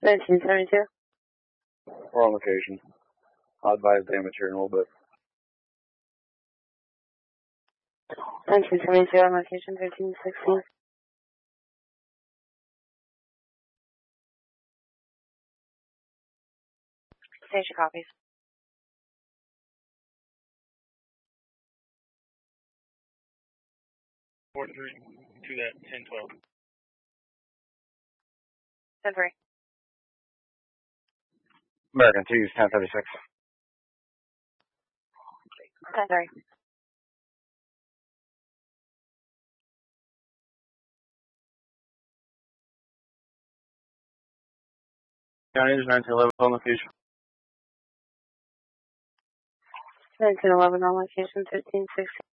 1972. We're on location. I'll advise damage here in a little bit. 1972 on location, 1316. Station copies. Report through to that 1012. 10-3. American 2's 1036. 10-3. County is 1911 on location. 1911 on location, 1316.